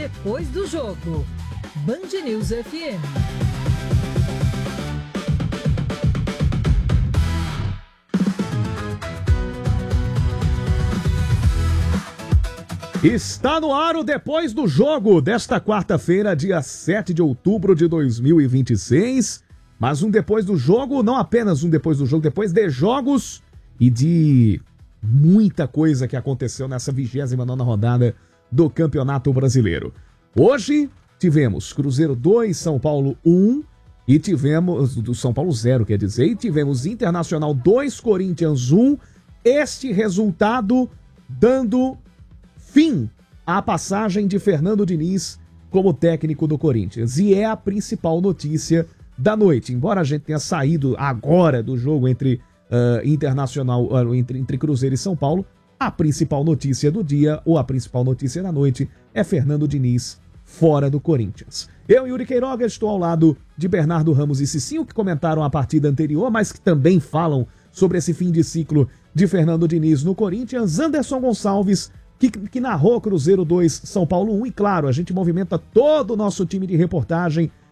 depois do jogo. Band News FM. Está no ar o Depois do Jogo desta quarta-feira, dia 7 de outubro de 2026. Mas um depois do jogo, não apenas um depois do jogo, depois de jogos e de muita coisa que aconteceu nessa 29ª rodada do Campeonato Brasileiro. Hoje tivemos Cruzeiro 2, São Paulo 1 e tivemos, do São Paulo 0, quer dizer, e tivemos Internacional 2, Corinthians 1. Este resultado dando fim à passagem de Fernando Diniz como técnico do Corinthians. E é a principal notícia da noite. Embora a gente tenha saído agora do jogo entre Internacional, entre Cruzeiro e São Paulo, a principal notícia do dia, ou a principal notícia da noite, é Fernando Diniz fora do Corinthians. Eu, Yuri Queiroga, estou ao lado de Bernardo Ramos e Cicinho, que comentaram a partida anterior, mas que também falam sobre esse fim de ciclo de Fernando Diniz no Corinthians. Anderson Gonçalves, que narrou Cruzeiro 2, São Paulo 1. E claro, a gente movimenta todo o nosso time de reportagem